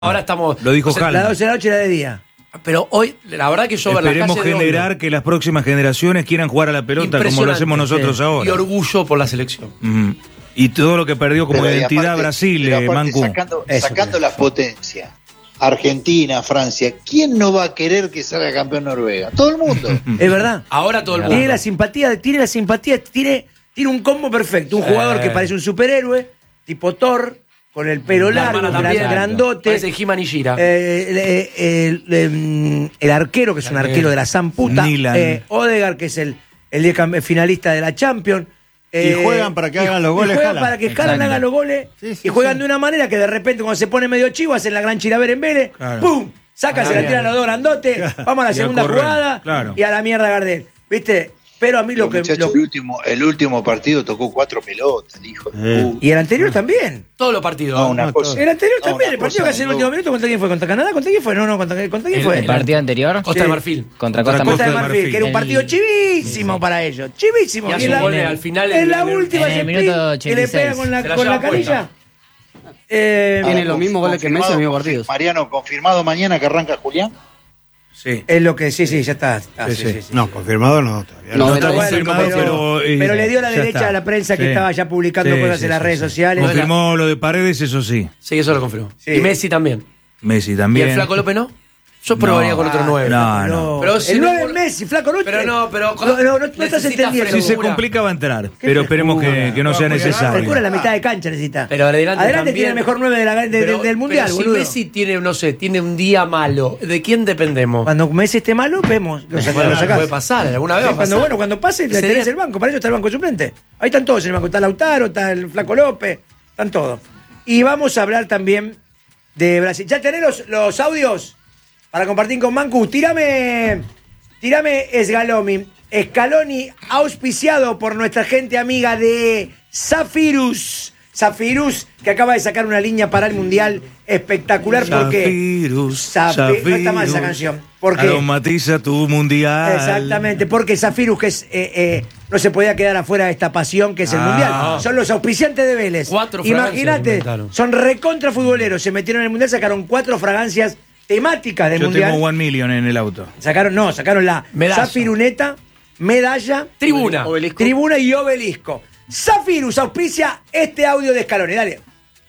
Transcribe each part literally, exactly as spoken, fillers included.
Ahora estamos. Lo dijo o sea, Haaland. La doce de la noche y la de día. Pero hoy, la verdad que yo ver las Esperemos calles de generar Hondo, que las próximas generaciones quieran jugar a la pelota como lo impresionante, hacemos nosotros sí. ahora. Y orgullo por la selección. Mm. Y todo lo que perdió como Pero, y identidad aparte- Brasil, pero eh, aparte, Mancu. Sacando, Eso, sacando claro. las potencias, Argentina, Francia, ¿quién no va a querer que salga campeón Noruega? Todo el mundo. Es verdad. Ahora todo el Tiene mundo. la simpatía, tiene la simpatía, tiene, tiene un combo perfecto. Un Sí. jugador que parece un superhéroe, tipo Thor, con el pelo La largo, hermana gran- también. grandote. Parece He-Man y Shira. Eh, el, eh, el, em, el arquero, que es un Arquero. arquero de la Zamputa. Nilan. Eh, Odegaard, que es el, el de cam- finalista de la Champions. Eh, Y juegan para que y- hagan los y goles juegan Haaland. para que Haaland Exacto. haga los goles. Sí, sí, y juegan sí. de una manera que de repente, cuando se pone medio chivo, hacen la gran chiravera en Vélez. Claro. ¡Pum! Saca, A se la la tiran los dos grandotes. Vamos a la Y a segunda correr, jugada. claro. Y a la mierda Gardel. ¿Viste? Pero a mí lo Los que. muchachos, lo- el, último, el último partido tocó cuatro pelotas, el hijo de Eh. puta. y el anterior también. Todos los partidos. No, una No, cosa. El anterior No, también. una El partido cosa que hace en el de último loco. minuto, ¿contra quién fue? ¿Contra Canadá? ¿Contra quién fue? No, no, ¿contra, contra quién El- fue? el ¿Partido anterior? Costa Sí. de Marfil. Contra Contra Costa Costa de Marfil. Marfil, que era un El- partido chivísimo para ellos. Chivísimo. Y hace Y en un la, gol al final en en la el- última en el ese minuto pin, que le ochenta y seis. pega con la, Se la con la lleva puesta. canilla. Eh, Tiene Ah, los mismos goles que Messi en los mismos partidos. Mariano, confirmado mañana que arranca Julián. Sí. es lo que, sí, sí, ya está. Ah, Sí, sí, sí. sí, sí. No, confirmado no. Todavía No, no. está pero- confirmado, pero, pero, eh, pero le dio la ya derecha está. a la prensa que Sí. estaba ya publicando Sí, cosas sí, en las sí, redes sí. sociales. Confirmó lo de Paredes, eso sí. Sí, eso lo confirmó. Sí. Y Messi también. Messi ¿Y también. el Flaco López no? Yo probaría No. con otro nueve. No, no. Pero si el no- nueve es Messi, flaco, no. Pero no, pero- No, no, no, no estás necesita entendiendo. Si se frescura. complica va a entrar, pero esperemos que, que no sea necesario. Frescura en la mitad de cancha necesita. Pero adelante también. tiene el mejor nueve de la, de- Pero- del mundial, pero boludo. Si Messi tiene, no sé, tiene un día malo, ¿de quién dependemos? Cuando Messi esté malo, vemos. Lo, saca- Bueno, lo sacás. puede pasar, alguna vez va a Cuando, pasar. bueno, cuando pase, Ese tenés día- el banco. Para eso está el banco suplente. Ahí están todos en el banco. Está Lautaro, está el Flaco López, están todos. Y vamos a hablar también de Brasil. ¿Ya tenés los, los audios para compartir con Mancu? Tírame, tírame Scaloni. Scaloni auspiciado por nuestra gente amiga de Zafirus. Zafirus, que acaba de sacar una línea para el Mundial espectacular. porque Zafirus, Zafi- no está mal esa Zafirus, canción. Porque aromatiza tu mundial. Exactamente, porque Zafirus, que es, eh, eh, no se podía quedar afuera de esta pasión que es el Ah. Mundial. Son los auspiciantes de Vélez. Cuatro fragancias Imagínate, inventaron. son recontra futboleros. Se metieron en el Mundial, sacaron cuatro fragancias temáticas del Yo Mundial. tengo One Million en el auto. Sacaron, no, sacaron la Medalla. Zafiruneta, medalla, Tribuna. Obelisco. tribuna y obelisco. Zafirus auspicia este audio de Scaloni. Dale.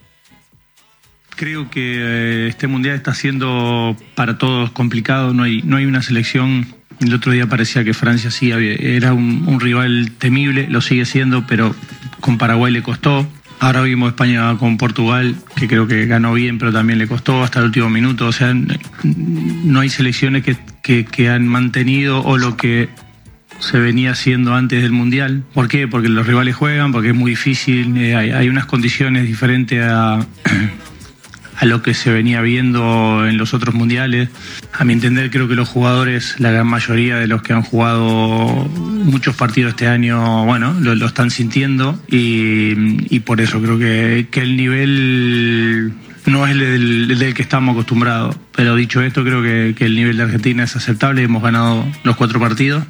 Creo que eh, este mundial está siendo para todos complicado. No hay, no hay una selección. El otro día parecía que Francia sí había- era un, un rival temible, lo sigue siendo, pero con Paraguay le costó. Ahora vimos España con Portugal, que creo que ganó bien, pero también le costó hasta el último minuto. O sea, n- no hay selecciones que, que, que han mantenido o lo que se venía haciendo antes del Mundial. ¿Por qué? Porque los rivales juegan, porque es muy difícil, eh, hay, hay unas condiciones diferentes a, a lo que se venía viendo en los otros mundiales. A mi entender, creo que los jugadores, la gran mayoría de los que han jugado muchos partidos este año, bueno, lo, lo están sintiendo y, y por eso creo que, que el nivel no es el del, el del que estamos acostumbrados. Pero dicho esto, creo que, que el nivel de Argentina es aceptable. Hemos ganado los cuatro partidos.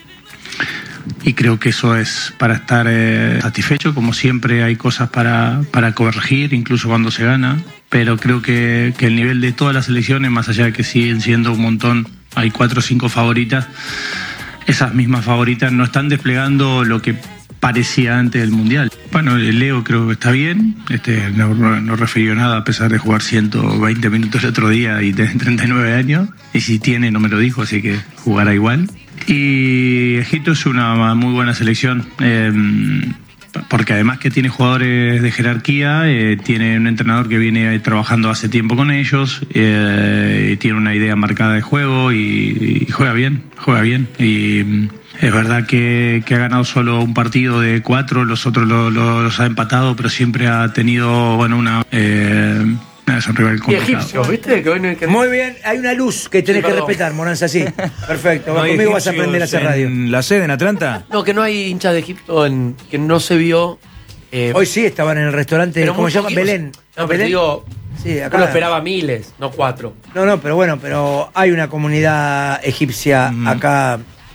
Y creo que eso es para estar eh, satisfecho. Como siempre hay cosas para, para corregir, incluso cuando se gana, pero creo que, que el nivel de todas las selecciones, más allá de que siguen siendo un montón, hay cuatro o cinco favoritas, esas mismas favoritas no están desplegando lo que parecía antes del Mundial. Bueno, el Leo creo que está bien, este, no, no, no refirió nada a pesar de jugar ciento veinte minutos el otro día y tener treinta y nueve años, y si tiene no me lo dijo, así que jugará igual. Y Egipto es una muy buena selección, eh, porque además que tiene jugadores de jerarquía, eh, tiene un entrenador que viene trabajando hace tiempo con ellos, eh, y tiene una idea marcada de juego y, y juega bien, juega bien. Y mm, es verdad que, que ha ganado solo un partido de cuatro, los otros lo- lo- los ha empatado, pero siempre ha tenido, bueno, una... Eh, es un rival Y complicado. egipcios, ¿viste? Que hoy no- que- Muy bien, hay una luz que tenés Sí, que perdón. respetar, Moranza, sí. Perfecto, ¿No hay conmigo vas a egipcios aprender a hacer radio. en la sede en Atlanta? No, que no hay hinchas de Egipto en, que no se vio. eh, Hoy sí estaban en el restaurante, pero ¿cómo muy se llama? poquitos. Belén. No, pero ¿Belén? te digo, Sí, acá. uno esperaba miles, no cuatro. No, no, pero bueno, pero hay una comunidad egipcia Mm. acá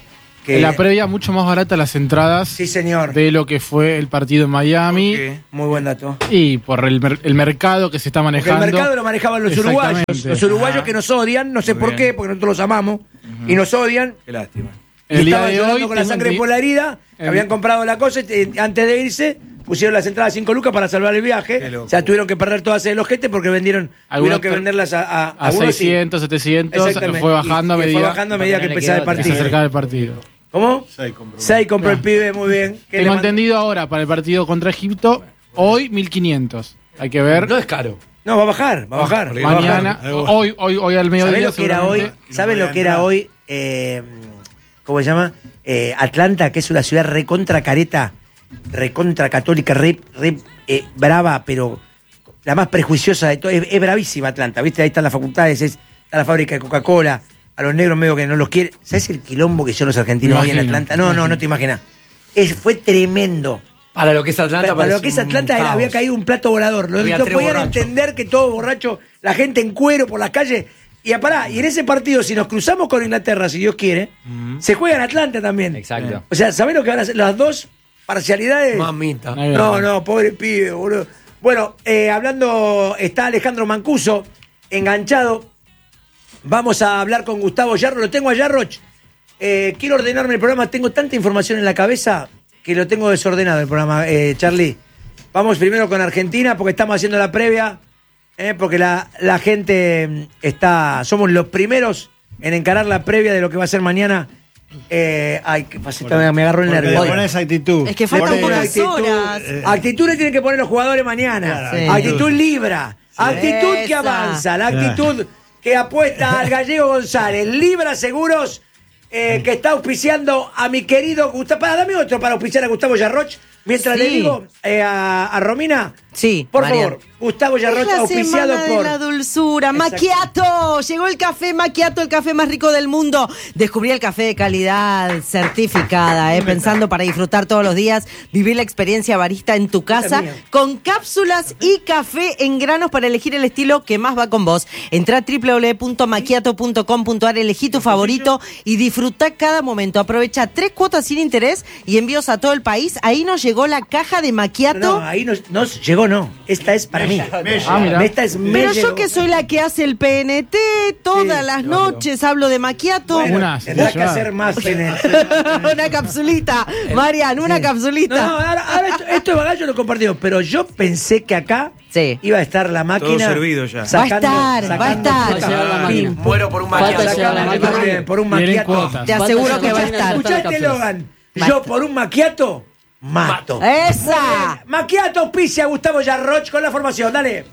que En la previa, mucho más barata las entradas sí, señor. de lo que fue el partido en Miami. ¿Por qué? Muy buen dato. Y por el, mer- el mercado que se está Porque manejando. el mercado lo manejaban los uruguayos. Exactamente. Los uruguayos Ah. que nos odian, no sé Muy por bien. qué, porque nosotros los amamos y nos odian. Qué lástima. El y día estaban de llorando hoy con la tengo sangre enti- por la herida, el- habían comprado la cosa y eh, antes de irse pusieron las entradas a cinco lucas para salvar el viaje. Qué loco. O sea, tuvieron que perder todas el ojete porque vendieron, Algunos tuvieron que per- venderlas a, a, A algunos sí. seiscientos, setecientos, Exactamente. fue bajando a Y- y medida fue bajando a medida que Para que empezaba el le quede que se partido. acercaba el partido. ¿Cómo? Seis compró. Seis compró el Claro. pibe, muy bien. ¿Qué le Tengo mand- entendido ahora para el partido contra Egipto, hoy mil quinientos. Hay que ver. No es caro. No, va a bajar, va a bajar. va a bajar. Mañana, hoy, hoy, hoy al mediodía. ¿Sabés lo que era hoy? seguramente. ¿Sabes lo que era hoy? Eh, ¿Cómo se llama? Eh, Atlanta, que es una ciudad recontra careta, recontra católica, re, re, eh, brava, pero la más prejuiciosa de todo. Es, es bravísima Atlanta, ¿viste? Ahí están las facultades, es, está la fábrica de Coca-Cola. A los negros medio que no los quieren. ¿Sabes el quilombo que son los argentinos Me hoy en imagino, Atlanta? No, me no, no imagino. te imaginas. Es, fue tremendo. Para lo que es Atlanta. Para, para lo parece que es un Atlanta era- caos. había caído un plato volador. No, Había no tres podían borrachos. entender que todo borracho, la gente en cuero por las calles. Y a pará, y en ese partido, si nos cruzamos con Inglaterra, si Dios quiere, se juega en Atlanta también. Exacto. O sea, ¿sabés lo que van a hacer? Las dos parcialidades. Mamita. Ahí va. No, no, pobre pibe, boludo. Bueno, eh, hablando, está Alejandro Mancuso, enganchado. Vamos a hablar con Gustavo Yarro. Lo tengo a Yarroch. Eh, quiero ordenarme el programa. Tengo tanta información en la cabeza que lo tengo desordenado el programa, eh, Charlie. Vamos primero con Argentina porque estamos haciendo la previa. eh, porque la, la gente mm, está. Somos los primeros en encarar la previa de lo que va a ser mañana. Eh, ay, qué pasita, me, me agarró el Porque nervio. le pones actitud. Es que Le faltan ponen pocas actitud, horas. eh, Actitud le tienen que poner los jugadores mañana. Sí. Actitud libra. Actitud que Esa. avanza. La actitud que apuesta al gallego González. Libra Seguros, eh, que está auspiciando a mi querido Gustavo. Para, dame otro para auspiciar a Gustavo Yarroch. Mientras Sí. le digo eh, a, a Romina. Sí, Por Marian. favor, Gustavo Es Yarroch la auspiciado semana por. de la dulzura. Exacto. Macchiato. Llegó el café Macchiato, el café más rico del mundo. Descubrí el café de calidad certificada, eh, pensando para disfrutar todos los días, vivir la experiencia barista en tu casa, mía. con cápsulas y café en granos para elegir el estilo que más va con vos. Entrá a doble u doble u doble u punto macchiato punto com punto a r, elegí tu favorito y disfruta cada momento. Aprovecha tres cuotas sin interés y envíos a todo el país. Ahí nos llegó la caja de Macchiato. No, ahí nos, nos llegó, no. Esta es para mí. Ah, mira. Esta es me Pero llegó. yo que soy la que hace el P N T, todas Sí, las noches hablo de Macchiato. Bueno, Una, tendrás sí, que ya. hacer más en el- Una capsulita, Marian, una Sí. capsulita. No, no, ahora, ahora esto, esto de bagallo lo compartimos, pero yo pensé que acá Sí. iba a estar la máquina. servido ya. sacando- Va a estar, va a sacando estar. puta, Va a llegar la pim, máquina. pum, Muero por un Falta maquillaje. llegar la sacando máquina. bien, por un Vienen maquiato. cuotas. Te aseguro que va a Falta estar. Escuchate, Logan. Yo por un maquiato, mato. ¡Esa! Maquiato auspicia a Gustavo Yarroch con la formación, dale.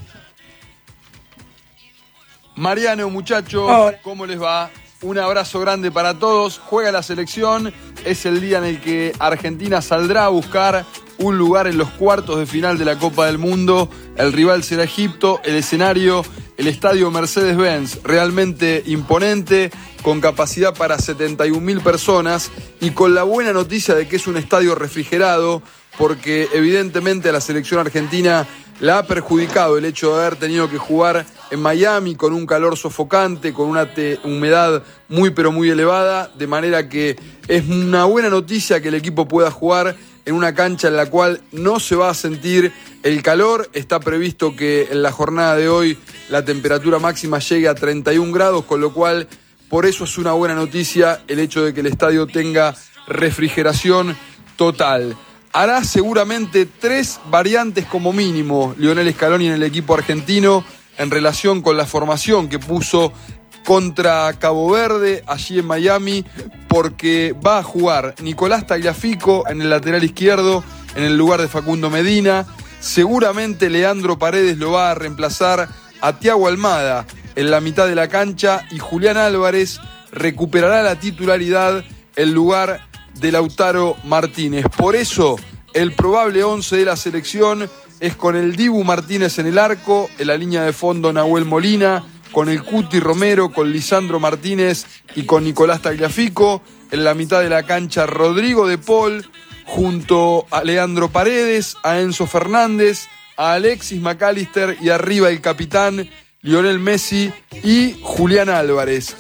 Mariano, muchachos, Hola. ¿cómo les va? Un abrazo grande para todos. Juega la selección. Es el día en el que Argentina saldrá a buscar un lugar en los cuartos de final de la Copa del Mundo. El rival será Egipto. El escenario, el estadio Mercedes-Benz, realmente imponente, con capacidad para setenta y un mil personas y con la buena noticia de que es un estadio refrigerado, porque evidentemente a la selección argentina la ha perjudicado el hecho de haber tenido que jugar en Miami con un calor sofocante, con una te- humedad muy pero muy elevada, de manera que es una buena noticia que el equipo pueda jugar en una cancha en la cual no se va a sentir el calor. Está previsto que en la jornada de hoy la temperatura máxima llegue a treinta y un grados, con lo cual por eso es una buena noticia el hecho de que el estadio tenga refrigeración total. Hará seguramente tres variantes como mínimo Lionel Scaloni en el equipo argentino en relación con la formación que puso contra Cabo Verde allí en Miami, porque va a jugar Nicolás Tagliafico en el lateral izquierdo en el lugar de Facundo Medina. Seguramente Leandro Paredes lo va a reemplazar a Thiago Almada en la mitad de la cancha y Julián Álvarez recuperará la titularidad en lugar de Lautaro Martínez. Por eso, el probable once de la selección es con el Dibu Martínez en el arco, en la línea de fondo Nahuel Molina, con el Cuti Romero, con Lisandro Martínez y con Nicolás Tagliafico. En la mitad de la cancha Rodrigo de Paul, junto a Leandro Paredes, a Enzo Fernández, a Alexis McAllister y arriba el capitán Lionel Messi y Julián Álvarez.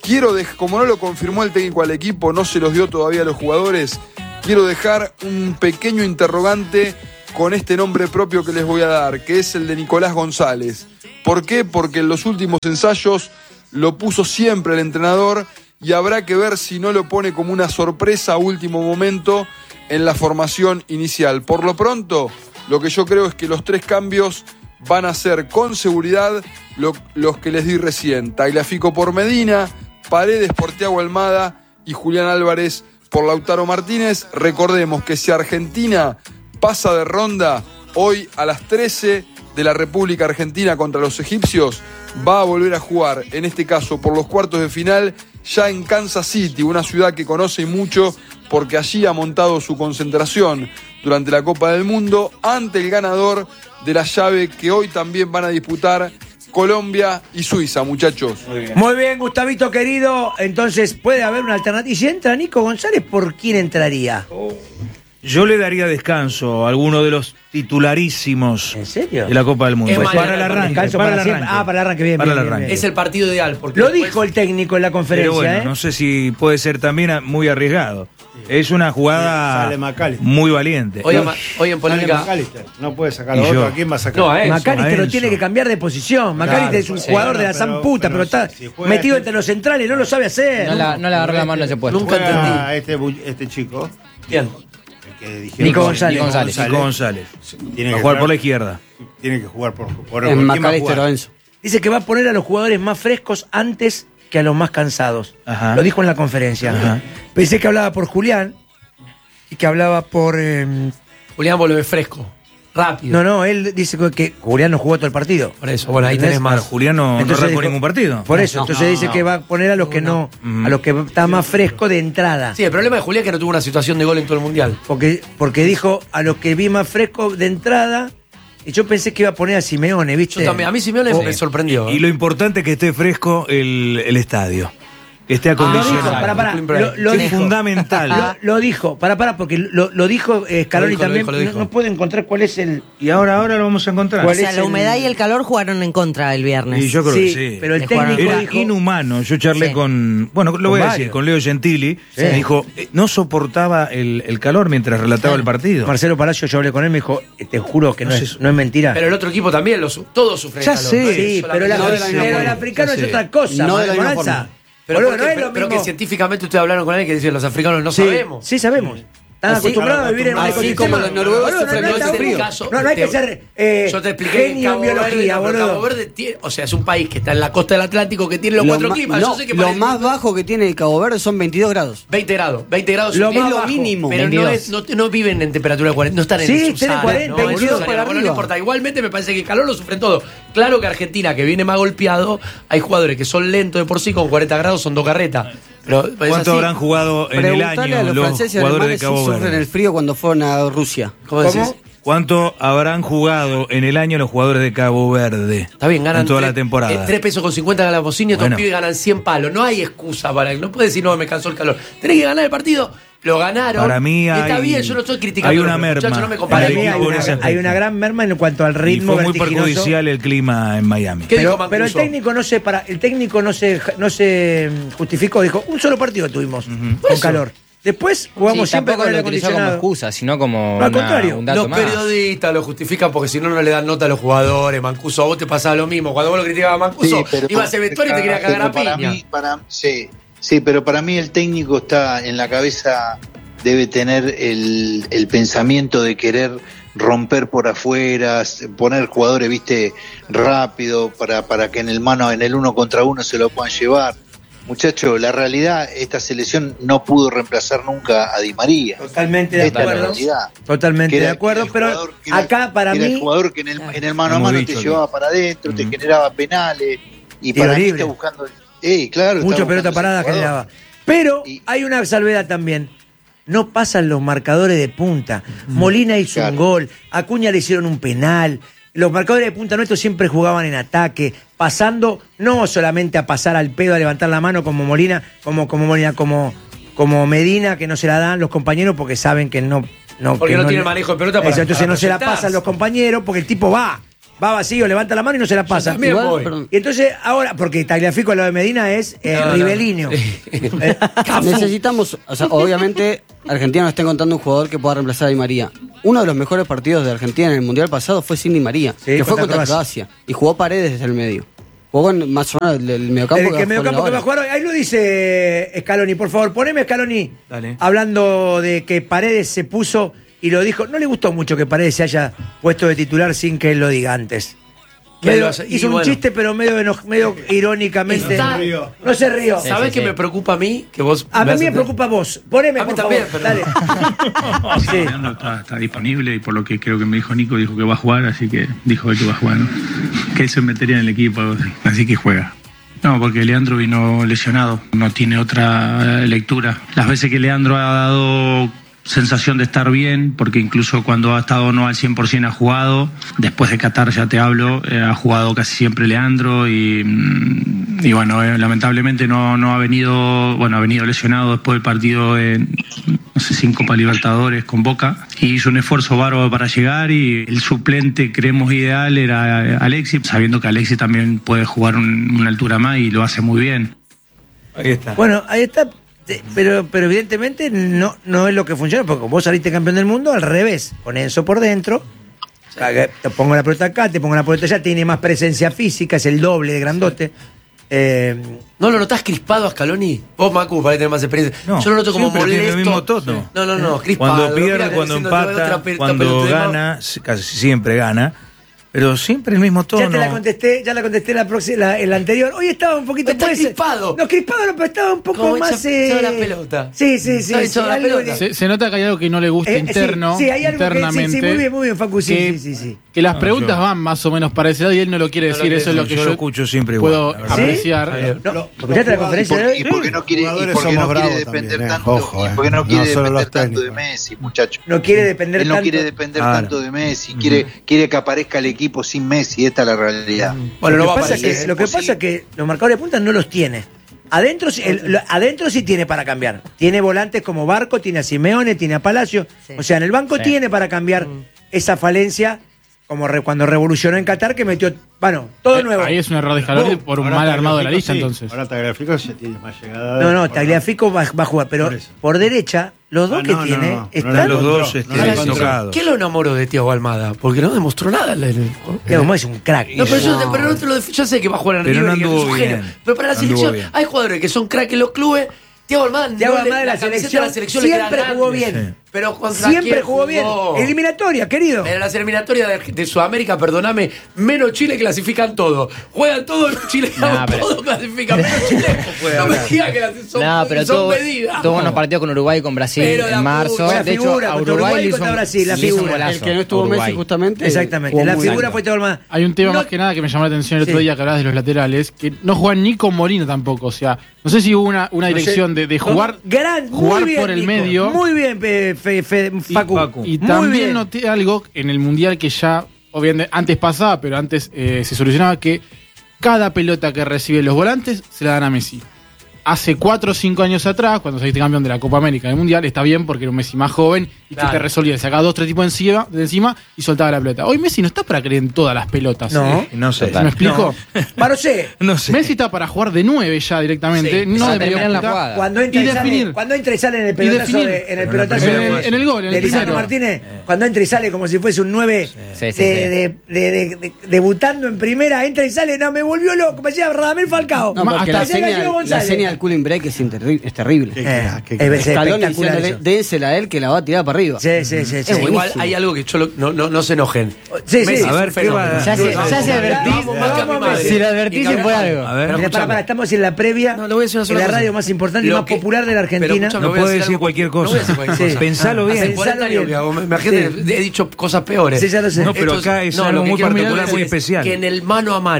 quiero, de, como no lo confirmó el técnico al equipo, no se los dio todavía a los jugadores, quiero dejar un pequeño interrogante con este nombre propio que les voy a dar, que es el de Nicolás González. ¿Por qué? Porque en los últimos ensayos lo puso siempre el entrenador y habrá que ver si no lo pone como una sorpresa a último momento en la formación inicial. Por lo pronto, lo que yo creo es que los tres cambios van a ser con seguridad lo, los que les di recién. Tagliafico por Medina, Paredes por Thiago Almada y Julián Álvarez por Lautaro Martínez. Recordemos que si Argentina pasa de ronda hoy a las trece de la República Argentina contra los egipcios, va a volver a jugar, en este caso por los cuartos de final, ya en Kansas City, una ciudad que conoce mucho porque allí ha montado su concentración durante la Copa del Mundo, ante el ganador de la llave que hoy también van a disputar Colombia y Suiza, muchachos. Muy bien. Muy bien, Gustavito querido. Entonces puede haber una alternativa. Y si entra Nico González, ¿por quién entraría? Oh. Yo le daría descanso a alguno de los titularísimos ¿En serio? de la Copa del Mundo. Es Pues mal, para el arranque. Descanso Para para el siempre. arranque. Ah, para el arranque, bien, Para bien, el bien, arranque. bien. Es el partido ideal. Porque Lo después- dijo el técnico en la conferencia. Pero bueno, ¿eh? no sé si puede ser también muy arriesgado. Es una jugada Sale McAllister. muy valiente. Hoy, ama- hoy en Sale polémica. McAllister. No puede sacar Y a otro. yo. ¿A quién va a sacar? No, a él. McAllister a lo Enzo. tiene que cambiar de posición. McAllister es un sí. jugador de la Pero- san puta, pero, pero está si juega metido este- entre los centrales, no lo sabe hacer. No, la, no le agarró la mano a ese puesto. Nunca Juega entendí. Este, bu- este chico, Bien. el que dijeron Nico que- González. Nico González. Nico González. Tiene Va a que jugar por la izquierda. Tiene que jugar por, por, En por- ¿quién va a McAllister jugar? o Enzo. Dice que va a poner a los jugadores más frescos antes que a los más cansados. Ajá. Lo dijo en la conferencia. Ajá. Pensé que hablaba por Julián y que hablaba por... eh, Julián vuelve fresco. Rápido. no, no, él dice que Julián no jugó todo el partido. Por eso, bueno, ahí tenés ¿Entendés? más. Julián no, no Entonces arrancó dijo- ningún partido. Por eso, No, entonces no, dice no. que va a poner a los que no, Mm. a los que está más fresco de entrada. Sí, el problema de Julián es que no tuvo una situación de gol en todo el mundial. Porque, porque dijo a los que vi más fresco de entrada, y yo pensé que iba a poner a Simeone, ¿viste? Yo también. A mí Simeone O- me sorprendió. Y lo importante es que esté fresco el, el estadio. Que esté Lo dijo, acondicionado. pará, pará, lo, lo es dijo. fundamental. Lo, lo dijo, pará, pará, porque lo, lo dijo eh, Scaloni Lo dijo, lo también. dijo, lo dijo. No, no puedo encontrar cuál es el. Y ahora, ahora lo vamos a encontrar. O ¿Cuál sea, es la el- humedad y el calor jugaron en contra el viernes. Y yo creo Sí, que sí. pero el Le jugaron técnico Era dijo. inhumano. Yo charlé Sí. con. Bueno, lo Con voy a varios. decir, con Leo Gentili. Sí. Me dijo, eh, no soportaba el, el calor mientras relataba el partido. Marcelo Palacio, yo hablé con él, me dijo, eh, te juro que no, No es, sé. no es mentira. Pero el otro equipo también, lo su- todos sufren Ya calor. sé. No es sí, pero, la- solamente- no de la misma pero el forma. africano Ya es sé. otra cosa, No de la misma Bonanza. forma. Pero, Boludo, porque- no es lo pero mismo. que científicamente ustedes hablaron con él que dicen los africanos no Sí, sabemos. sí sabemos. Están Así- acostumbrados a vivir en un así ecosistema. como los noruegos Boludo, sufren no, no, mucho no, frío. no, no, no hay que ser eh, Yo te expliqué que genio en Cabo Verde, biología, no, pero boludo. Cabo Verde tiene, o sea, es un país que está en la costa del Atlántico que tiene los Lo cuatro ma- climas. no, Yo sé que lo parece- más bajo que tiene Cabo Verde son veintidós grados. veinte grados, veinte grados Lo es más lo bajo. mínimo. Pero no, veintidós. es, no, no viven en temperatura de cuarenta, no están en Sí, el tienen subsahara, cuarenta, no, veintidós subsahara, para bueno, no arriba. importa. Igualmente me parece que el calor lo sufren todos. Claro que Argentina, que viene más golpeado, hay jugadores que son lentos de por sí, con cuarenta grados son dos carretas. Pero es ¿Cuánto así. habrán jugado en el Preguntale año a los, los franceses y jugadores de alemanes si Cabo sufren Verde? el frío cuando fueron a Rusia. ¿Cómo ¿Cómo? decís? ¿Cuánto habrán jugado en el año los jugadores de Cabo Verde? Está bien, ganan en toda tres, la temporada. eh, tres pesos con cincuenta gana la bocina y estos Bueno. pibes ganan cien palos. No hay excusa para él. No puedes decir, no, me cansó el calor. Tenés que ganar el partido. Lo ganaron. Para mí Y está hay- bien, yo no estoy criticando. hay una pero, merma. muchachos, no me Para comparen. el mí hay equipo en una, ese aspecto. hay una gran merma en cuanto al Y ritmo fue muy vertiginoso. perjudicial el clima en Miami. ¿Qué dijo Pero, pero el Mancuso? técnico no se para, el técnico no se no se mm, justificó, dijo, un solo partido tuvimos Por con eso. calor. Después jugamos Sí, siempre tampoco con lo el utilizó como acondicionado. excusa, sino como No, al una- contrario. un dato Los más. periodistas lo justifican porque si no, no le dan nota a los jugadores. Mancuso, a vos te pasaba lo mismo. Cuando vos lo criticabas a Mancuso, Sí, pero- iba a ser vestuario y te quería cagar a pero para piña. mí, para, sí, sí, pero para mí el técnico está en la cabeza, debe tener el, el pensamiento de querer romper por afuera, poner jugadores, viste, rápido para, para que en el mano, en el uno contra uno se lo puedan llevar. Muchachos, la realidad, esta selección no pudo reemplazar nunca a Di María. Totalmente de Esta es la acuerdo. realidad. Totalmente Que era- de acuerdo, que era el pero jugador que era- acá para que era mí el jugador que en el, en el mano a Hemos mano dicho te que- llevaba para adentro, te Ujú. generaba penales y Tiro para mí libre. está buscando. Eh, claro, mucha está pelota buscando parada ese jugador. generaba. Pero Y- hay una salvedad también. No pasan los marcadores de punta. Molina hizo Claro. un gol, Acuña le hicieron un penal. Los marcadores de punta nuestros siempre jugaban en ataque, pasando no solamente a pasar al pedo, a levantar la mano como Molina, como, como Molina, como, como Medina, que no se la dan los compañeros porque saben que no. no Porque que no tiene manejo de pelota para- Eso, entonces para no se la proyectarse. pasan los compañeros porque el tipo va. va vacío, levanta la mano y no se la pasa. también Igual, voy. perdón. Y entonces, ahora, porque Tagliafico al lado de Medina es eh, No, no. Rivelinho. Sí. Eh, Necesitamos, o sea, obviamente, Argentina nos está encontrando un jugador que pueda reemplazar a Di María. Uno de los mejores partidos de Argentina en el Mundial pasado fue Sidney María, Sí, que fue contra contra Croacia. Croacia. Y jugó Paredes desde el medio. Jugó en más o menos el, el mediocampo. El que va a mediocampo jugar que va a ahora. jugar hoy. Ahí lo dice Scaloni, por favor, poneme Scaloni. Dale. Hablando de que Paredes se puso y lo dijo. No le gustó mucho que Paredes se haya puesto de titular sin que él lo diga antes. Que Medio- lo hace- y hizo un bueno. chiste, pero medio, eno- medio irónicamente. Está- No se rió. ¿Sabes qué me preocupa a mí? Que vos A mí haces- me preocupa vos. Poneme, A mí por también, favor. pero- Dale. Sí, Leandro está, está disponible y por lo que creo que me dijo Nico, dijo que va a jugar, así que dijo él que va a jugar, ¿no? Que él se metería en el equipo, algo así. Así que juega. No, porque Leandro vino lesionado, no tiene otra eh, lectura. Las veces que Leandro ha dado sensación de estar bien, porque incluso cuando ha estado no al cien por ciento ha jugado, después de Qatar ya te hablo, eh, ha jugado casi siempre Leandro y, mm, y bueno, eh, lamentablemente no, no ha venido, bueno, ha venido lesionado después del partido en, no sé, sin Copa Libertadores con Boca, y hizo un esfuerzo bárbaro para llegar y el suplente creemos ideal era Alexis, sabiendo que Alexis también puede jugar un- una altura más y lo hace muy bien. Ahí está. Bueno, ahí está. Te- Pero, pero evidentemente no, no es lo que funciona, porque vos saliste campeón del mundo al revés, con Enzo por dentro. Te pongo la pelota acá, te pongo la pelota allá, tiene más presencia física, es el doble de grandote. Eh, ¿No lo notás crispado a Scaloni? Vos, Macu, para tener más experiencia. No, Yo lo noto como siempre tiene molesto. el mismo tono. No, no, no, crispado. Cuando Lo pierde, mira cuando diciendo, "Te voy a empata, otra pe- cuando pelota de gana, casi siempre gana, pero siempre el mismo tono. ya te la contesté, ya la contesté la próxima, la, en la anterior. Hoy estaba un poquito Está puede ser- crispado. No, crispado no, pero estaba un poco Como más. echa- eh, echa la pelota. Sí, sí, sí. Está sí, echado la algo pelota. de- Se, se nota que hay algo que no le gusta Eh, sí, interno, sí, hay algo que- sí, sí, internamente. muy bien, muy bien, Facu, sí, que, sí, sí, sí. que las No, preguntas yo- van más o menos para ese lado y él no lo quiere No lo decir. quiere Eso es lo decir. que Yo yo, lo escucho siempre igual, puedo la verdad. apreciar. No, ¿escuchaste la ¿Y conferencia por, de hoy? y por qué no quiere, y Jugadores por qué no somos quiere bravos depender también, eh. tanto, Ojo, eh. y por qué no No quiere solo depender los tanto de técnicos. Messi, muchacho? No quiere depender Él no tanto. quiere depender Claro. tanto de Messi, quiere, quiere que aparezca el equipo sin Messi, esta es la realidad. Bueno, lo no va que a pasa aparecer. que, lo que pasa es que los marcadores de punta no los tiene. Adentro, sí- el- lo- adentro sí tiene para cambiar. Tiene volantes como Barco, tiene a Simeone, tiene a Palacio. Sí. O sea, en el banco Sí. tiene para cambiar esa falencia, como re- cuando revolucionó en Qatar, que metió, bueno, todo Eh, nuevo. Ahí es un error de Scaloni Vos- por un Ahora mal armado de la Tagliafico lista, sí. entonces. Ahora Tagliafico ya tiene más llegada. No, no, Por- Tagliafico va, va a jugar, pero Por eso. por derecha, los dos Ah, que no, no, tiene no, no están. la los dos encontró, este, no la Ahora, encontró. tocados. ¿Qué lo enamoró de Thiago Almada? Porque no demostró nada. en el- Diego Gómez es un crack. No, pero yo, pero no te lo def- yo sé que va a jugar en Pero River no y que es anduvo un genio. bien. Pero para la No anduvo selección bien. hay jugadores que son crack en los clubes. Thiago Almada, Thiago no le- Almada de la camiseta de selección la selección le queda siempre jugó grande. bien. Pero contra Siempre quién jugó bien. Eliminatoria, querido. En las eliminatorias de, de Sudamérica, perdóname, menos Chile clasifican todo. Juegan todo, Chile Nah, pero- todo clasifica. Menos Chile. No me digas que las- son, No, pero son tuvo, medidas. tuvo unos partidos con Uruguay y con Brasil Pero la en marzo. puta, la de hecho, figura, a contra Uruguay Uruguay le y hizo contra un- Brasil, la le hizo un figura. golazo El que no estuvo a Uruguay. Messi justamente. Exactamente. jugó La muy figura bien. fue Thiago Almada. Hay un tema No- más que nada que me llamó la atención el otro Sí. día que hablabas de los laterales, que no juegan ni con Molina tampoco. O sea, no sé si hubo una, una No sé. dirección de, de jugar, Gran, muy jugar bien, por el Nico. medio. Muy bien, Fe- Fe- Fe- Y- Facu. Facu. Y Muy también bien. noté algo en el Mundial que ya, obviamente, antes pasaba, pero antes eh, se solucionaba, que cada pelota que reciben los volantes se la dan a Messi. Hace cuatro o cinco años atrás, cuando saliste campeón de la Copa América del Mundial, está bien porque era un Messi más joven y Claro. que te resolvía, sacaba dos, tres tipos encima, de encima y soltaba la pelota. Hoy Messi no está para creer en todas las pelotas. No. No sé. ¿Me explico? Para sé. No sé. Messi está para jugar de nueve ya directamente, Sí, no para de terminar media la punta. jugada. Cuando entra Y y, sale, definir. cuando entra y sale en el Y pelotazo, definir. de, en el Pero pelotazo en el de- primero En el gol, en de el Lisandro primero. Martínez, cuando entra y sale como si fuese un nueve Sí, sí, de, sí. de- de- de- de- debutando en primera, entra y sale, no, me volvió loco, me decía Radamel Falcao. No, Ma- porque hasta la Parecía Gallego señal, la González. señal del cooling break es, interri- es terrible. Qué Eh, crack, qué es crack. espectacular Escaloni diciéndole, eso. dénsela a él que la va a tirar para arriba. Sí, sí, sí. sí. Es Sí, igual buenísimo. hay algo que yo lo- no, no, no se enojen. Sí, sí. Messi A es ver, un ¿qué fenómeno. va? Ya se, Vamos, ya se advertís. vamos, más que a mi vamos, madre. Si lo advertís Y se fue cagamos. algo. A ver, Mira, para, escúchame. para, estamos en la previa No, le voy a decir una en sola la cosa. radio más importante y Lo más que- popular de la pero Argentina. escúchame, No voy a puede decir decir algo- cualquier no voy a cosa. decir cualquier Sí. cosa. Pensalo bien. Hace cuarenta años que hago. Imagínate, he dicho cosas peores. Sí, ya lo sé. No, pero Esto acá es no, algo lo que muy quiero particular, decir muy es especial. Que en el mano a mano,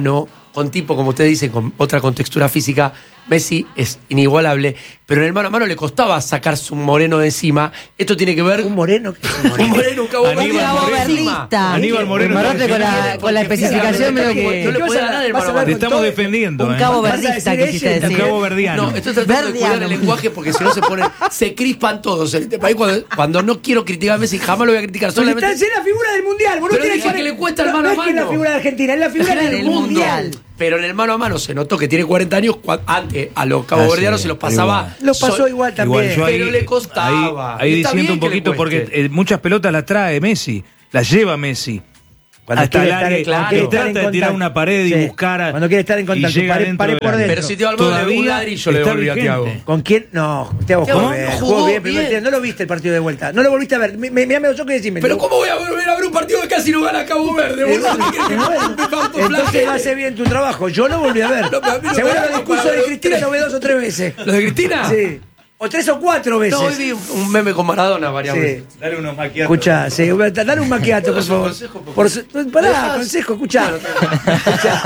con tipo, como usted dice, con otra contextura física, Messi es inigualable, pero en el mano a mano le costaba sacarse un moreno de encima. Esto tiene que ver... ¿Un moreno? ¿Qué es un moreno? Un moreno, un cabo verdista. Aníbal Moreno. Maraste con la, con la especificación medio que... No le puede ganar el mano a mano. Te estamos defendiendo. Un ¿eh? cabo ¿Vas a verdista, decir quisiste ella? decir. Un cabo verdiano. No, estoy tratando de cuidar el lenguaje porque si no se pone... Se crispan todos en este país cuando, cuando no quiero criticar a Messi, jamás lo voy a criticar. Porque Solamente... está en la figura del mundial. Vos no Pero tenés dije que le cuesta el no, mano no a es que es la mano. figura de Argentina, es la figura del, Del mundial. mundial. Pero en el mano a mano se notó que tiene cuarenta años. cua- Antes a los caboverdianos Ah, sí, se los pasaba. Lo pasó sol- igual también. Igual yo ahí, Pero le costaba. Ahí, ahí Está diciendo bien un que le poquito porque cueste. eh, muchas pelotas las trae Messi, las lleva Messi. Cuando Hasta quiere el estar área, en- claro, quiere estar trata en de tirar contacto. una pared y Sí. buscar a- Cuando quiere estar en y contacto, llega pared, dentro pared del por área. dentro. Pero si te va al un Todavía ladrillo le está devolví a vigente. Thiago. ¿Con quién? No, Thiago Thiago jugó bien. jugó Jugó bien, primer bien. tiempo. No lo viste el partido de vuelta. No lo volviste a ver. Me, me, mirame los ojos y decime. Pero ¿cómo voy a volver a ver un partido que casi no gana Cabo Verde? boludo? ¿Qué querés que me Bueno, entonces hace bien tu trabajo. Yo lo volví a ver. No, pero a mí no Seguro me los da discursos para de ver Cristina tres. lo ve dos o tres veces. ¿Lo de Cristina? Sí. O tres o cuatro veces. No, hoy vi un meme con Maradona varias Sí. veces. Dale unos maquillajes. Escuchá, sí, dale un maquiato, por Un favor. consejo, por Por su- pará, ¿Dejas? consejo, escuchá. Escuchá.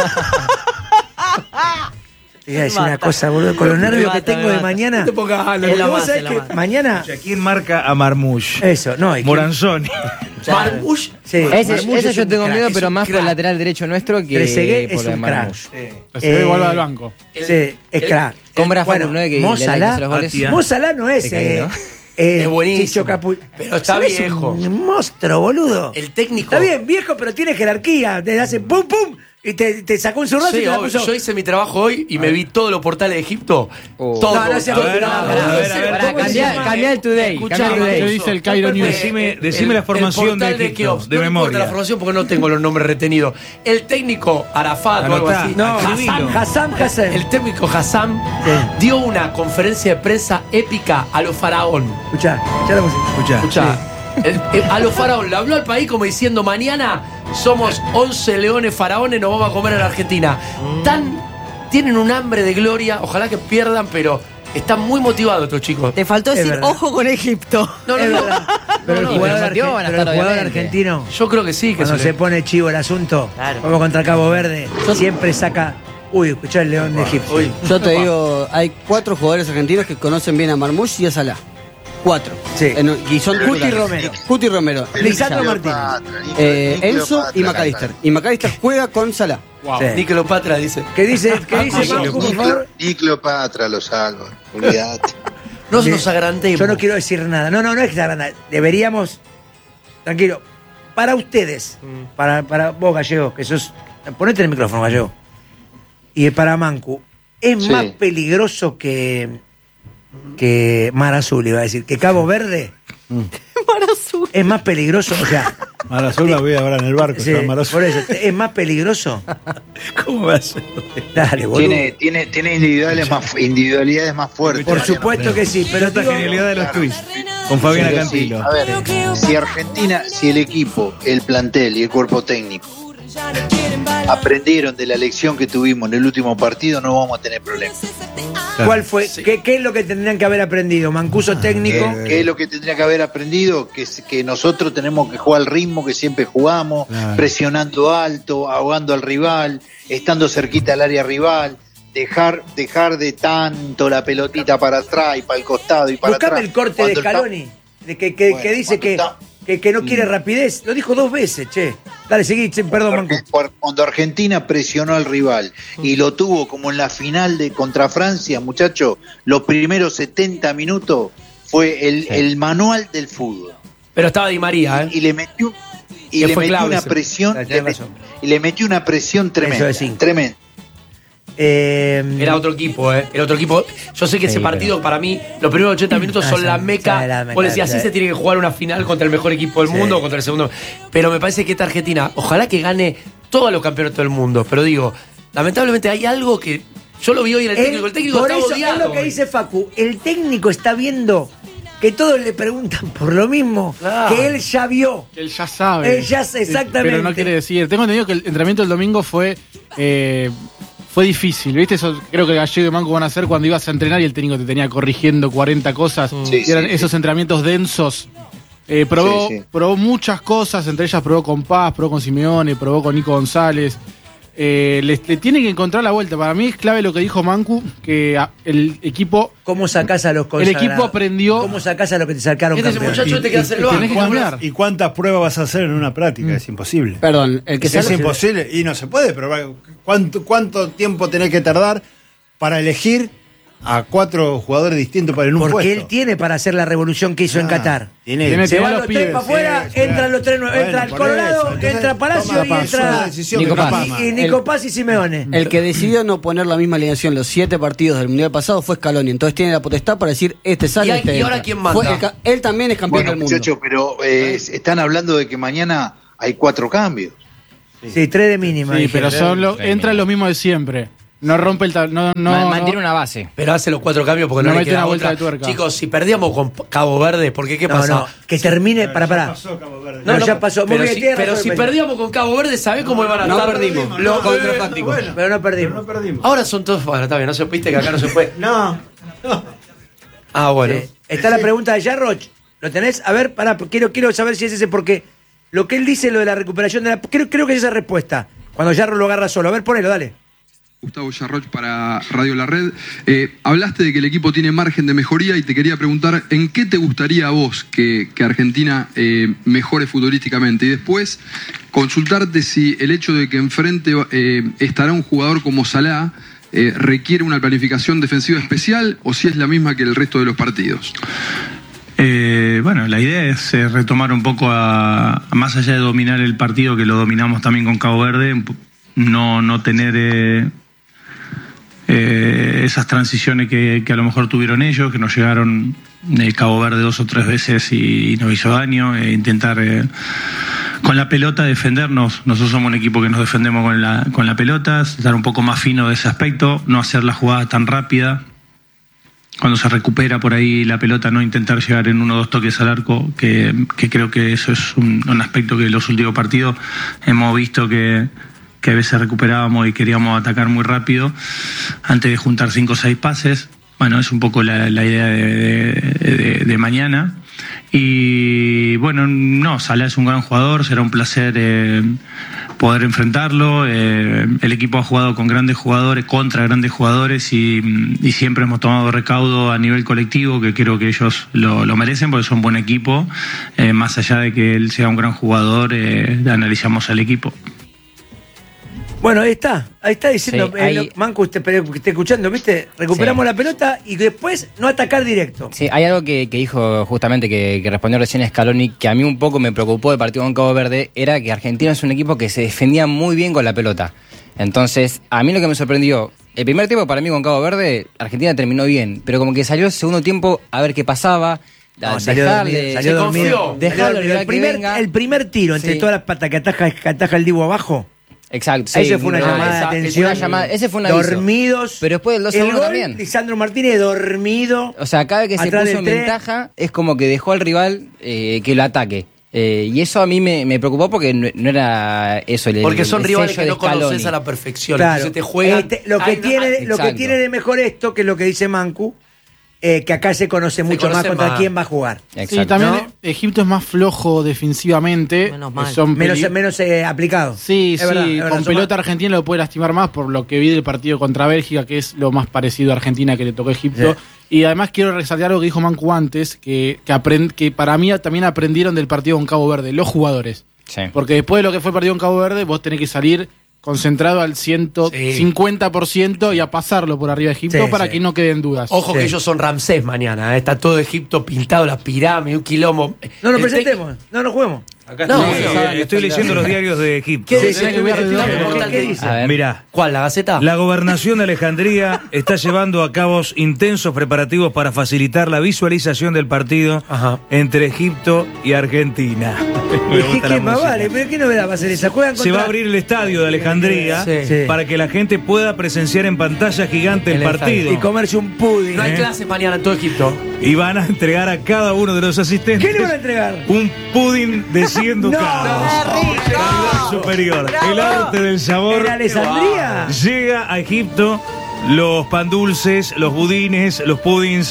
Te voy a decir una cosa, boludo, con los Me nervios mata, que tengo me de mata. mañana. No te pongas a Porque Es lo vos más, sabés es lo que más. mañana. ¿Quién marca a Marmouche? Eso, no, y que- Moranzoni. Marmouche. Sí, Ese, Marmouche ese es yo un tengo crack, miedo, es pero un más por crack. el lateral derecho nuestro que Trezeguet por es lo de un crack. Marmouche. Se ve Eh, vuelve al banco. El- Sí, es el- crack. Con Brafo, Bueno, ¿no? Que Mo le- le Salah- hizo los goles. Atia. Mo Salah no es. Se cae, eh, ¿no? eh, Es buenísimo. Chicho Capu- Pero está ¿Sabés? viejo. Un monstruo, boludo. El técnico. Está bien, viejo, pero tiene jerarquía. Te hace pum, pum. Y te, te sacó un zurrazo Sí, y te la obvio. puso. Yo hice mi trabajo hoy y me vi todos los portales de Egipto. Oh. Todo. No, no seas- Todo. a ver, No, a no, ver, no, a ver, no, a ver, no, ¿cómo Para se cambiar, llama? cambiar el today. Escuchá, cambiar el Yo today. dice el Cairo News. Decime- decime la formación portal de Egipto, Keops. de No me importa memoria. la formación porque no tengo los nombres retenidos. El técnico Arafat o algo Anotá. así. No, Escribilo. Hassam Hassam. El técnico Hassam Sí. dio una conferencia de prensa épica a los faraón. Escuchá, escuchá la música. Escuchá. Escuchá. El- el- a los faraón le habló al país como diciendo: mañana somos once leones faraones, nos vamos a comer en la Argentina. Tan, tienen un hambre de gloria, ojalá que pierdan, pero están muy motivados estos chicos. Te faltó Es decir verdad. ojo con Egipto. No, no, Es no. verdad. Pero el no, jugador, pero Santiago argen- van a pero el estar, jugador obviamente. argentino, Yo creo que sí, que cuando se se le- pone chivo el asunto, Claro. como contra Cabo Verde, siempre saca. Uy, escuchá el león de Egipto. Uy. Yo te digo, hay cuatro jugadores argentinos que conocen bien a Marmouche y a Salah. Cuatro. Sí. En- y son Cuti titulares. Romero. Cuti Romero. Lisandro Liza, Martínez. eh, Enzo y McAllister. Y McAllister juega con Salah. Wow. Sí. Ni Cleopatra dice. ¿Qué dice, qué dice Ah, Mancu, por favor? Ni Cleopatra lo salva, olvídate. No Sí. nos agrandemos. Yo no quiero decir nada. No, no, no es que se agranda. Deberíamos. Tranquilo. Para ustedes, para, para vos, Gallego, que sos. Ponete el micrófono, Gallego. Y para Mancu, ¿es Sí. más peligroso que. que Mar Azul, iba a decir? ¿Que Cabo Verde? Mar Azul. ¿Es más peligroso? O sea, Mar Azul la voy ahora en el barco. sí, se llama Mar Azul. por eso, ¿es más peligroso? ¿Cómo va a ser? Dale, boludo. Tiene, tiene, tiene individuales más, individualidades más fuertes. Por supuesto que sí, pero Esta digo- genialidad de los tweets. Con Fabiana Sí, Cantilo. sí. A ver, si Argentina, si el equipo, el plantel y el cuerpo técnico aprendieron de la lección que tuvimos en el último partido, no vamos a tener problemas. ¿Cuál fue? ¿Qué, qué es lo que tendrían que haber aprendido? ¿Mancuso técnico? ¿Qué, qué es lo que tendría que haber aprendido? Que, es- que nosotros tenemos que jugar al ritmo que siempre jugamos, Claro. presionando alto, ahogando al rival, estando cerquita al área rival, dejar, dejar de tanto la pelotita para atrás y para el costado y para Buscame atrás. el corte de Cuando el Scaloni, de que, que, Bueno, que dice que, cuando que, que no quiere rapidez. Lo dijo dos veces, che. Dale, seguí, che, perdón, Mancu. Porque por- cuando Argentina presionó al rival y lo tuvo como en la final de contra Francia, muchachos, los primeros setenta minutos fue el, el manual del fútbol. Pero estaba Di María, ¿eh? Y le metió, y Que le fue metió clave una ese. presión, Tenés le me- razón. y le metió una presión tremenda. Eso es cinco. Tremenda. Eh, Era otro equipo, ¿eh? Era otro equipo. Yo sé que ese Sí, partido, para mí, los primeros ochenta minutos Ah, son sí, la sí, meca. la meca, Vos decías, así sí. se tiene que jugar una final contra el mejor equipo del Sí. mundo o contra el segundo. Pero me parece que esta Argentina, ojalá que gane todos los campeonatos del mundo. Pero digo, lamentablemente hay algo que. Yo lo vi hoy en el él- técnico. El técnico por está eso odiado. es lo que dice Facu. El técnico está viendo que todos le preguntan por lo mismo Claro. que él ya vio. Él ya sabe. Él ya sabe, exactamente. Pero no quiere decir. Tengo entendido que el entrenamiento del domingo fue. eh, fue difícil, ¿viste? Eso creo que Gallego y Manco van a hacer cuando ibas a entrenar y el técnico te tenía corrigiendo cuarenta cosas. Sí, y eran sí, esos sí. entrenamientos densos. Eh, probó, Sí, sí. probó muchas cosas, entre ellas probó con Paz, probó con Simeone, probó con Nico González. eh, le, le tiene que encontrar la vuelta. Para mí es clave lo que dijo Mancu, que a, el equipo... ¿Cómo sacás a los El consagrados? equipo aprendió... ¿Cómo sacás a los que te sacaron Este es el campeón? muchacho te queda hacer el tenés que banco. cambiar. ¿Y cuántas pruebas vas a hacer en una práctica? Es imposible. Perdón, el que Es, sale. imposible y no se puede, pero ¿cuánto, cuánto tiempo tenés que tardar para elegir a cuatro jugadores distintos para en un Porque puesto? él tiene para hacer la revolución que hizo en Ah, Qatar. Tiene, Tiene- Se tiene van los los tres pibes. para afuera, Sí, entran claro. los tres nuevos. Bueno, entra el por Colorado, eso. Entonces, entra Palacio toma, y pasó entra. la decisión Nico que no Paz. pasa. Y, y Nico Paz y Simeone. El que decidió no poner la misma alineación los siete partidos del Mundial pasado fue Scaloni. Entonces tiene la potestad para decir, este sale, ¿Y hay- este y ahora entra. quién manda? Fue el ca- él también es campeón Bueno, del mundo. muchachos, pero eh, están hablando de que mañana hay cuatro cambios. Sí, tres de mínima. Sí, dijeron. pero son los, entran los mismos de siempre. No rompe el tab- no, no, Ma- no- mantiene una base. Pero hace los cuatro cambios porque no, No le mete queda una vuelta otra. de tuerca. Chicos, si perdíamos con Cabo Verde, ¿por qué? ¿Qué No, pasa? no, que termine, para, para. Pasó Cabo Verde. No, ya pasó. Muy Pero, bien, si, tiene pero razón, si Peña. perdíamos con Cabo Verde, ¿sabés cómo iban a No estar? perdimos. Los No, contra eh, Fático. bueno. Pero no perdimos. No perdimos. Ahora son todos. Bueno, está bien, no se viste que acá no se puede. No. Ah, bueno. Eh, está la pregunta de Jarroch. ¿Lo tenés? A ver, pará, quiero, quiero saber si es ese, porque lo que él dice, lo de la recuperación de la. Creo, creo que es esa respuesta. Cuando Jarro lo agarra solo. A ver, ponelo, dale. Gustavo Yarroch para Radio La Red. Eh, hablaste de que el equipo tiene margen de mejoría y te quería preguntar en qué te gustaría a vos que, que Argentina eh, mejore futbolísticamente. Y después consultarte si el hecho de que enfrente eh, estará un jugador como Salah eh, requiere una planificación defensiva especial o si es la misma que el resto de los partidos. Eh, bueno, la idea es eh, retomar un poco a, a más allá de dominar el partido, que lo dominamos también con Cabo Verde, un po- no, no tener eh, eh, esas transiciones que, que a lo mejor tuvieron ellos, que nos llegaron eh, Cabo Verde dos o tres veces y, y nos hizo daño, e intentar eh, con la pelota defendernos. Nosotros somos un equipo que nos defendemos con la, con la pelota, estar un poco más fino de ese aspecto, no hacer la jugada tan rápida. Cuando se recupera por ahí la pelota, no intentar llegar en uno o dos toques al arco, que, que creo que eso es un, un aspecto que en los últimos partidos hemos visto que, que a veces recuperábamos y queríamos atacar muy rápido antes de juntar cinco o seis pases. Bueno, es un poco la, la idea de, de, de, de mañana. Y bueno, no, Salah es un gran jugador, será un placer eh, poder enfrentarlo. Eh, el equipo ha jugado con grandes jugadores, contra grandes jugadores y, y siempre hemos tomado recaudo a nivel colectivo, que creo que ellos lo, lo merecen porque son un buen equipo. Eh, más allá de que él sea un gran jugador, eh, analizamos al equipo. Bueno, ahí está. Ahí está diciendo, Sí, eh, ahí- lo- Manco, usted pero que esté escuchando, ¿viste? Recuperamos Sí. la pelota y después no atacar directo. Sí, hay algo que, que dijo justamente, que, que respondió recién Scaloni, que a mí un poco me preocupó del partido con Cabo Verde, era que Argentina es un equipo que se defendía muy bien con la pelota. Entonces, a mí lo que me sorprendió, el primer tiempo para mí con Cabo Verde, Argentina terminó bien, pero como que salió el segundo tiempo a ver qué pasaba, No, a salió dejarle, dormido, salió se dormido. confió, dejarle Salió dormido. al rival el, que primer, venga. el primer tiro entre Sí. todas las patas que ataja, que ataja el Divo abajo. Exacto, sí. Ese fue una Ah, llamada esa- de fue atención. una llamada- ese fue un aviso. Dormidos. Pero después del dos a El uno gol, también. Lisandro Martínez dormido. O sea, cada vez que se Atrás puso del en tres. ventaja, es como que dejó al rival eh, que lo ataque. Eh, y eso a mí me, me preocupó porque no, no era eso el Porque el- son el rivales sello que de no conoces Scaloni. a la perfección. Claro. Entonces te juegan. Este, lo que, Hay una- tiene, lo que exacto. tiene de mejor esto, que es lo que dice Mancu, eh, que acá se conoce mucho conoce más contra más. quién va a jugar. Sí, Exacto. también ¿No? Egipto es más flojo defensivamente. Menos mal. Son Menos, peli- menos eh, aplicado. Sí, Es sí, verdad, es verdad, con son pelota argentina lo puede lastimar más por lo que vi del partido contra Bélgica, que es lo más parecido a Argentina que le tocó a Egipto. Y además quiero resaltar algo que dijo Mancu antes, que, que, aprend- que para mí también aprendieron del partido con Cabo Verde, los jugadores. Sí. Porque después de lo que fue el partido con Cabo Verde, vos tenés que salir concentrado al ciento cincuenta por ciento y a pasarlo por arriba de Egipto Sí, para sí. que no queden dudas. Ojo que ellos son Ramsés mañana, ¿eh? Está todo Egipto pintado, las pirámides, un quilombo. No nos El presentemos, no nos juguemos. Acá No, estoy, no, eh, estoy leyendo los diarios de Egipto. ¿Qué dice? Sí, ¿Qué sí, dice? sí, ¿Qué sí. dice? A ver. Mirá, ¿Cuál, la Gaceta? la gobernación de Alejandría está llevando a cabo intensos preparativos para facilitar la visualización del partido Ajá. entre Egipto y Argentina. Me ¿Y qué, gusta la qué más música. vale? ¿Pero qué novedad va a ser esa? Juegan Se contra... va a abrir el estadio de Alejandría Sí. Sí. para que la gente pueda presenciar en pantalla gigante el, El partido. Y comerse un pudding. No hay ¿Eh? clases mañana en todo Egipto. Y van a entregar a cada uno de los asistentes ¿Qué le van a entregar? un pudding de cien No, ducados. rico. Calidad superior. Bravo. El arte del sabor. ¿En Alessandría? Llega a Egipto los pan dulces, los budines, los puddings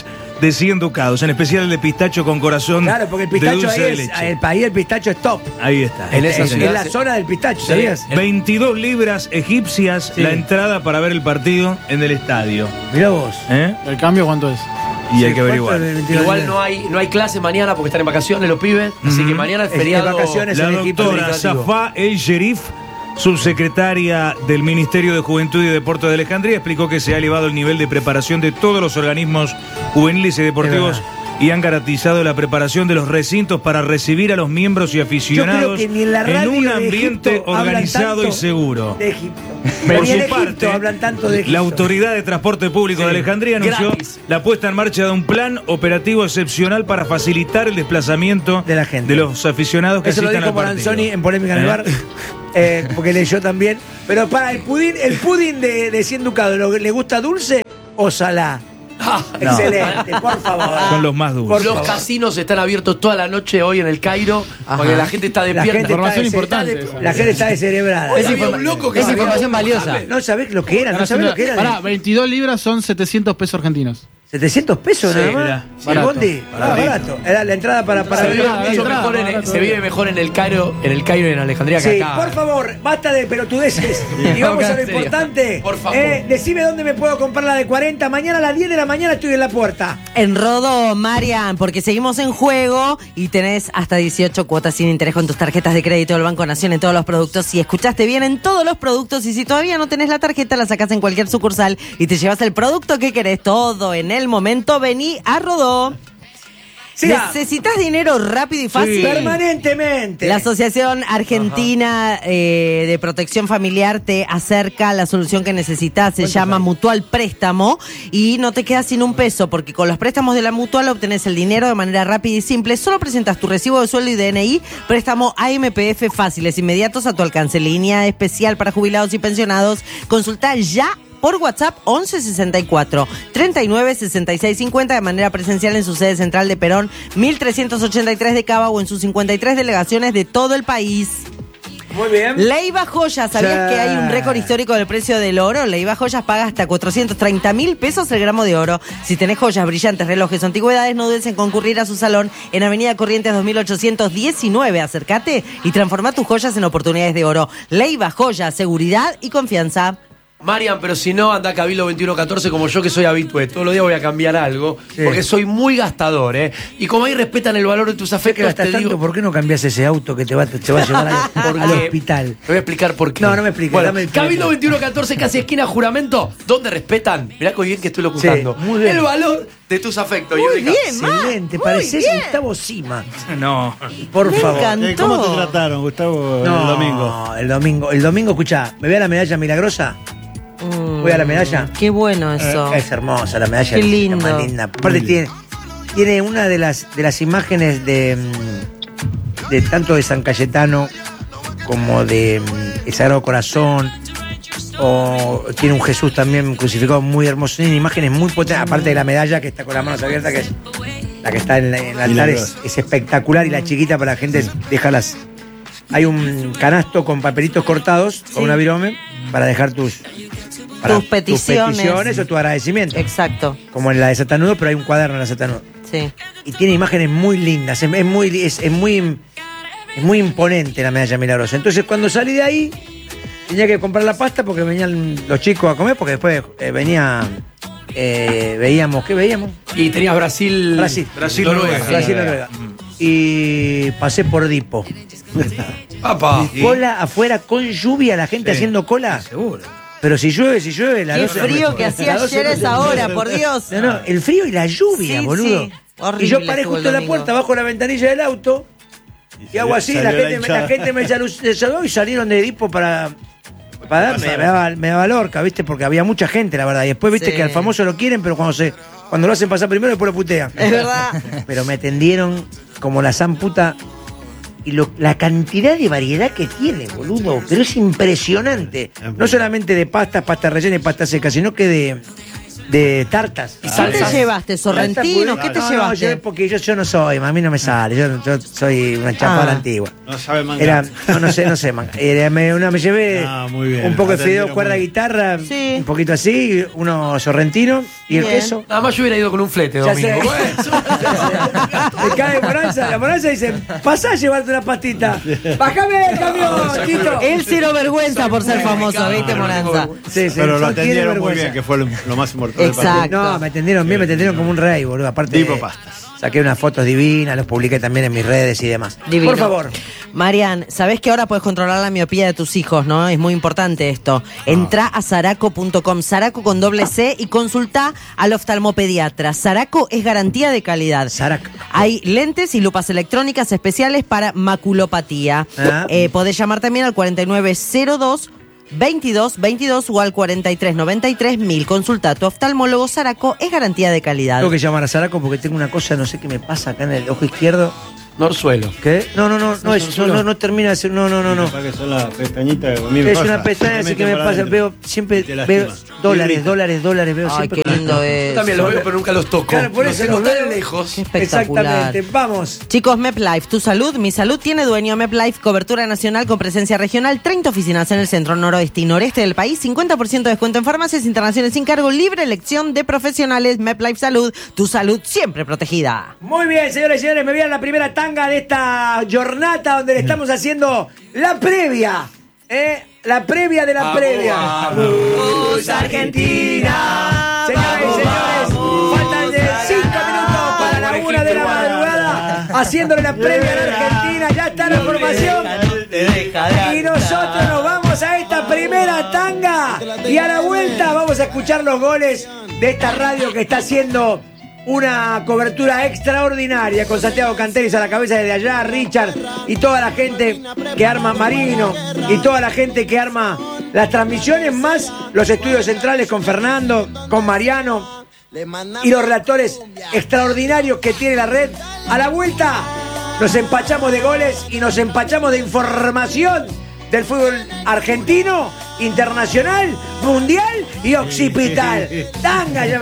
de cien ducados, en especial el de pistacho con corazón Claro, porque el de pistacho dulce ahí de es, leche. el país del pistacho es top. Ahí está. En esa es, ciudad es la se- zona del pistacho, Sí. ¿sabías? veintidós libras egipcias Sí. la entrada para ver el partido en el estadio. Mirá vos. ¿Eh? ¿El cambio cuánto es? Y hay que ¿Cuánto averiguar. de veintidós Igual libras? no hay, no hay clase mañana porque están en vacaciones los pibes. Así que mañana es Es- feriado. es vacaciones. La el equipo doctora legislativo. Safá El Sherif, subsecretaria del Ministerio de Juventud y Deportes de Alejandría, explicó que se ha elevado el nivel de preparación de todos los organismos juveniles y deportivos Es y han garantizado la preparación de los recintos para recibir a los miembros y aficionados que ni en la radio un de ambiente Egipto hablan organizado tanto y seguro. De Egipto. Por Ni en su Egipto parte, hablan tanto de Egipto. la Autoridad de Transporte Público Sí. de Alejandría anunció Gratis. la puesta en marcha de un plan operativo excepcional para facilitar el desplazamiento De la gente. de los aficionados que Eso lo asistan dijo al partido. Moranzoni en Polémica en el ¿Eh? Bar. eh, porque leyó también. Pero para el pudín, el pudín de, de cien ducados, ¿lo- ¿le gusta dulce o salá? Excelente, por favor. Son los más duros. Por Los favor. casinos están abiertos toda la noche hoy en el Cairo porque la gente está La despierta. gente, está Información dese- importante está esa. de- la gente está descerebrada. Hoy Es había informa- un loco que es se información valiosa. No sabés lo que era, no Están sabés haciendo- lo que era. Pará, veintidós libras son setecientos pesos argentinos. setecientos pesos Sí, nada más. mirá. ¿El Barato. bondi? Ah, barato. Era la entrada para, para Se ver vive, los Ah, mucho partidos. entrada, mejor en el, barato, se vive bien. mejor en el Cairo, en el Cairo y en Alejandría que Sí, acá. por favor, basta de pelotudeces. Y vamos a lo En serio. importante. Por favor. Eh, decime dónde me puedo comprar la de cuarenta. Mañana a las diez de la mañana estoy en la puerta. En Rodo, Marian, porque seguimos en juego y tenés hasta dieciocho cuotas sin interés con tus tarjetas de crédito del Banco Nación en todos los productos. Si escuchaste bien, en todos los productos. Y si todavía no tenés la tarjeta, la sacás en cualquier sucursal y te llevas el producto que querés. Todo en el momento. Vení a Rodó. Siga. ¿Necesitas dinero rápido y fácil? Permanentemente. La Asociación Argentina eh, de Protección Familiar te acerca a la solución que necesitas. Se llama Mutual Préstamo y no te quedas sin un peso porque con los préstamos de la Mutual obtenés el dinero de manera rápida y simple. Solo presentas tu recibo de sueldo y D N I. Préstamo A M P F fáciles, inmediatos a tu alcance. Línea especial para jubilados y pensionados. Consulta ya por WhatsApp once sesenta y cuatro, treinta y nueve, sesenta y seis cincuenta de manera presencial en su sede central de Perón, mil trescientos ochenta y tres de Cava o en sus cincuenta y tres delegaciones de todo el país. Muy bien. Leiva Joyas, ¿sabías Sí. que hay un récord histórico del precio del oro? Leiva Joyas paga hasta cuatrocientos treinta mil pesos el gramo de oro. Si tenés joyas, brillantes, relojes o antigüedades, no dudes en concurrir a su salón en Avenida Corrientes dos mil ochocientos diecinueve. Acércate y transforma tus joyas en oportunidades de oro. Leiva Joyas, seguridad y confianza. Marian, pero si no, anda a Cabildo veintiuno catorce como yo que soy habitué. Todos los días voy a cambiar algo. Sí. Porque soy muy gastador, ¿eh? Y como ahí respetan el valor de tus ¿Qué afectos, gastas te tanto? digo... ¿Por qué no cambias ese auto que te va, te va a llevar al, Porque- al hospital? Te voy a explicar por qué. No, no me expliques, Bueno, dame el Cabildo tiempo. veintiuno catorce, casi esquina juramento, donde respetan, mirá qué bien que estoy locutando, Sí, muy bien. el valor de tus afectos. Muy Yudica. bien, Ma. Excelente, Muy pareces bien. Gustavo Sima. No. Por Me favor. encantó. Eh, ¿Cómo te trataron, Gustavo, No, el domingo? El domingo, el domingo, escucha, ¿me ve a la medalla milagrosa? Mm, Voy a la medalla. Qué bueno eso. Eh, es hermosa la medalla. Qué es la lindo. más linda. Aparte tiene, tiene una de las de las imágenes de, mm, de tanto de San Cayetano como de mm, el Sagrado Corazón. O tiene un Jesús también crucificado muy hermoso. Tiene imágenes muy potentes. Aparte de la medalla que está con las manos abiertas, que es la que está en, la- en el altar, es, es espectacular. Y la chiquita para la gente deja las. Hay un canasto con papelitos cortados, con Sí. una virome, para dejar tus. para Tus peticiones. tus peticiones o tu agradecimiento. Exacto, Como en la de Satanudo, pero hay un cuaderno en la Satanudo. sí. Y tiene imágenes muy lindas, es, es muy, es, es muy, es muy imponente la medalla milagrosa. Entonces cuando salí de ahí, tenía que comprar la pasta porque venían los chicos a comer, porque después eh, venía, eh, veíamos, ¿qué veíamos? Y tenías Brasil... Brasil. Brasil, Noruega. Noruega. Brasil, Noruega. Y pasé por Dipo. Papá. Cola afuera con lluvia, la gente Sí. haciendo cola. Seguro. Pero si llueve, si llueve, la Qué doce- frío que hacía la doce- ayer a esa hora, por Dios. No, no, el frío y la lluvia, Sí, boludo. sí. Horrible Y yo paré estuvo justo el en la domingo. puerta, bajo la ventanilla del auto, y hago así, la Salió la gente, me- hinchada. la gente me salu- me saludó y salieron de Edipo para, para darme, me daba, me daba lorca, ¿viste? Porque había mucha gente, la verdad. Y después, ¿viste? Sí. Que al famoso lo quieren, pero cuando se cuando lo hacen pasar primero, después lo putean. Es verdad. Pero me atendieron como la zamputa. Y lo- la cantidad de variedad que tiene, boludo. Pero es impresionante. No solamente de pastas, pastas rellenas y pastas secas, sino que de, de tartas. ¿Y ¿Qué te llevaste? ¿Sorrentino? ¿Qué te no, llevaste? No, yo, porque yo, yo no soy, a mí no me sale. Yo, yo soy una chapa a la Ah. antigua. No sabe mangar. Era, no, no sé, no sé, man. Era, me, una, me llevé Ah, muy bien. un poco de Atendieron fideo, cuerda, muy guitarra, Sí. un poquito así, uno sorrentino y el Bien. queso. Nada más yo hubiera ido con un flete, Ya Domingo. sé. Me cae Moranza, la Moranza dice, pasá a llevarte una pastita. Bájame del camión, Tito. Él cero vergüenza por ser famoso, ¿viste, Moranza? Sí, sí, Pero lo son- tiene atendieron muy vergüenza. bien, que fue lo, lo más importante. Exacto. No, me atendieron bien, me atendieron como un rey, boludo. Aparte, Tipo pastas. saqué unas fotos divinas, los publiqué también en mis redes y demás. Divino. Por favor. Marian, sabés que ahora puedes controlar la miopía de tus hijos, ¿no? Es muy importante esto. Entrá a Saraco punto com, Saraco con doble C, y consultá al oftalmopediatra. Saraco es garantía de calidad. Saraco. Hay lentes y lupas electrónicas especiales para maculopatía. Ah. Eh, podés llamar también al cuarenta y nueve cero dos veintidós veintidós o al cuarenta y tres noventa y tres mil. Consulta a tu oftalmólogo. Saraco es garantía de calidad. Tengo que llamar a Saraco porque tengo una cosa, no sé qué me pasa acá en el ojo izquierdo. Norsuelo. ¿Qué? No, no, no, no, es, no, no, no termina de ser, no, no, no, no. Capaz que son las pestañitas que a mí me Es pasa. una pestaña así que me meten para pasa, adentro. veo siempre, Te veo lastima. dólares, Irrita. dólares, dólares, veo Ay, siempre. qué lindo es. Yo también los veo, pero nunca los toco. Claro, por Los eso tengo los tan veo. lejos. Qué espectacular. Exactamente, vamos. Chicos, MepLife, tu salud, mi salud tiene dueño. MepLife, cobertura nacional con presencia regional, treinta oficinas en el centro, noroeste y noreste del país, cincuenta por ciento de descuento en farmacias internacionales sin cargo, libre elección de profesionales. MepLife Salud, tu salud siempre protegida. Muy bien, señores y señores, me voy a la primera tanga de esta jornada donde le estamos haciendo la previa, ¿eh? La previa de la Vamos, previa. vamos, Argentina! Señores y señores, faltan de cinco minutos para la una de la madrugada, haciéndole la previa a la Argentina, ya está la formación. Y nosotros nos vamos a esta primera tanga y a la vuelta vamos a escuchar los goles de esta radio que está haciendo una cobertura extraordinaria con Santiago Canteris a la cabeza desde allá, Richard y toda la gente que arma Marino y toda la gente que arma las transmisiones, más los estudios centrales con Fernando, con Mariano y los relatores extraordinarios que tiene la red. A la vuelta nos empachamos de goles y nos empachamos de información del fútbol argentino, internacional, mundial y occipital. Tanga, ya me